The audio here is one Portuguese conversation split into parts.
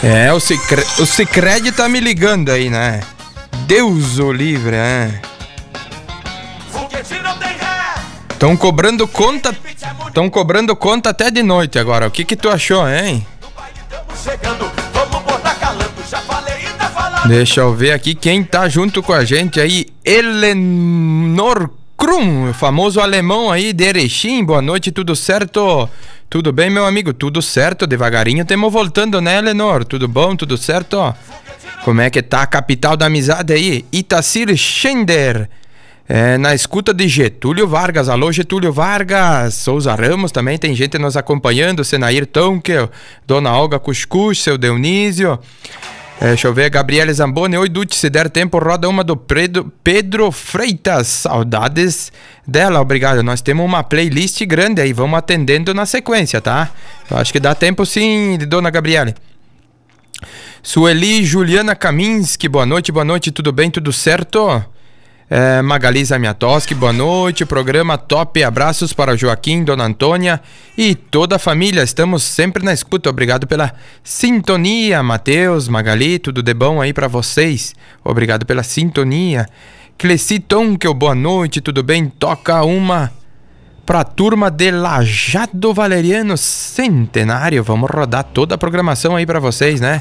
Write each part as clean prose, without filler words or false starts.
O Sicredi tá me ligando aí, né? Deus o livre, né? Estão cobrando conta até de noite agora. O que tu achou, hein? Deixa eu ver aqui quem tá junto com a gente aí. Elenor Krum, o famoso alemão aí de Erechim. Boa noite, tudo certo? Tudo bem, meu amigo? Tudo certo, devagarinho temos voltando, né, Elenor? Tudo bom? Tudo certo? Como é que tá a capital da amizade aí? Itacir Schender. Na escuta de Getúlio Vargas. Alô, Getúlio Vargas. Souza Ramos também, tem gente nos acompanhando. Senair Tonkel, Dona Olga Cuscuz, seu Dionísio. Deixa eu ver, Gabriele Zamboni. Oi, Dutti, se der tempo, roda uma do Pedro Freitas. Saudades dela, obrigado. Nós temos uma playlist grande aí, vamos atendendo na sequência, tá? Eu acho que dá tempo sim, Dona Gabriele. Sueli Juliana Kaminski, boa noite, tudo bem, tudo certo? Magali Zamiatoski, boa noite, programa top, abraços para Joaquim, Dona Antônia e toda a família, estamos sempre na escuta, obrigado pela sintonia, Matheus, Magali, tudo de bom aí para vocês, obrigado pela sintonia. Cleci Tonkel, boa noite, tudo bem, toca uma pra turma de Lajado Valeriano Centenário, vamos rodar toda a programação aí para vocês, né?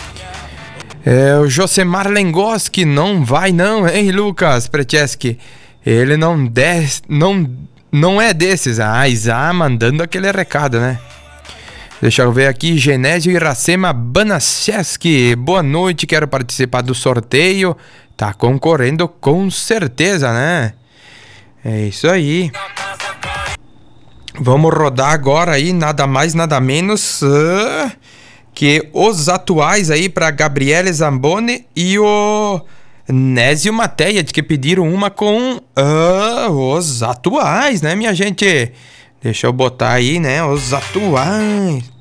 O Josemar Lengoski não vai não, hein, Lucas Precheski? Ele não é desses. Isa mandando aquele recado, né? Deixa eu ver aqui, Genésio Iracema Banacheski. Boa noite, quero participar do sorteio. Tá concorrendo com certeza, né? É isso aí. Vamos rodar agora aí, nada mais, nada menos... que os atuais aí para Gabriele Zamboni e o Nésio Mateia, de que pediram uma com os atuais, né, minha gente? Deixa eu botar aí, né, os atuais.